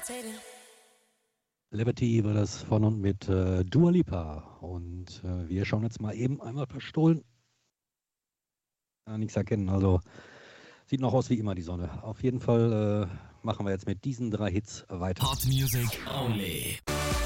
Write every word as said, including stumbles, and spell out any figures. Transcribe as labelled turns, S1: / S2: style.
S1: Liberty war das von und mit äh, Dua Lipa. Und äh, wir schauen jetzt mal eben einmal verstohlen. Ja, nichts erkennen, also sieht noch aus wie immer die Sonne. Auf jeden Fall äh, machen wir jetzt mit diesen drei Hits weiter.
S2: Hot Music Only.